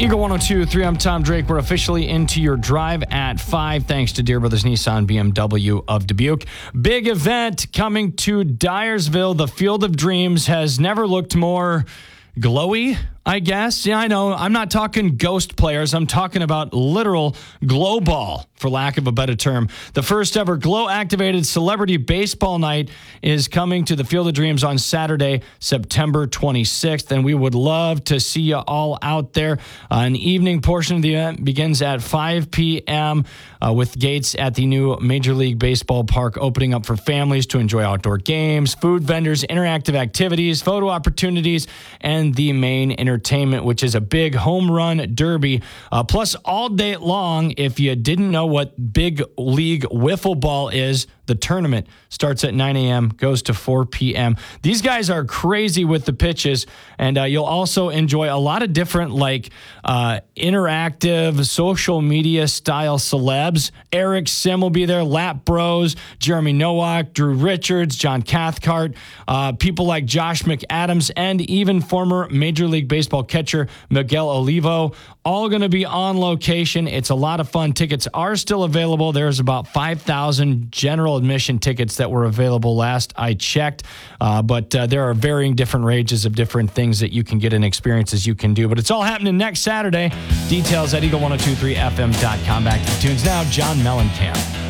Eagle 102.3, I'm Tom Drake. We're officially into your drive at 5, thanks to Deere Brothers Nissan BMW of Dubuque. Big event coming to Dyersville. The Field of Dreams has never looked more glowy, I guess. Yeah, I know. I'm not talking ghost players. I'm talking about literal glow ball, for lack of a better term. The first ever glow-activated celebrity baseball night is coming to the Field of Dreams on Saturday, September 26th, and we would love to see you all out there. An evening portion of the event begins at 5 p.m. With gates at the new Major League Baseball park opening up for families to enjoy outdoor games, food vendors, interactive activities, photo opportunities, and the main entertainment, which is a big home run derby. Plus, all day long, if you didn't know what Big League Wiffle Ball is, the tournament starts at 9 a.m., goes to 4 p.m. These guys are crazy with the pitches, and you'll also enjoy a lot of different interactive social media style celebs. Eric Sim will be there, Lap Bros, Jeremy Nowak, Drew Richards, John Cathcart, people like Josh McAdams, and even former Major League Baseball catcher Miguel Olivo, all going to be on location. It's a lot of fun. Tickets are still available. There's about 5,000 general admission tickets that were available last I checked, but there are varying different ranges of different things that you can get and experiences you can do. But it's all happening next Saturday. Details at eagle1023fm.com. Back to the tunes now, John Mellencamp.